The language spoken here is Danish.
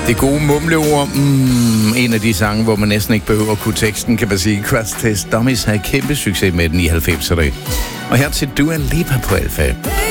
Det gode mumleord. En af de sange, hvor man næsten ikke behøver at kunne teksten, kan man sige. Crash Test Dummies havde kæmpe succes med den i 90'erne. Og her til Dua Lipa på Alfa.